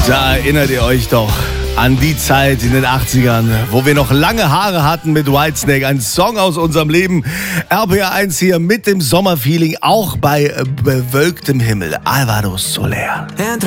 Da erinnert ihr euch doch an die Zeit in den 80ern, wo wir noch lange Haare hatten mit Whitesnake. Ein Song aus unserem Leben. RPR 1 hier mit dem Sommerfeeling, auch bei bewölktem Himmel. Alvaro Soler.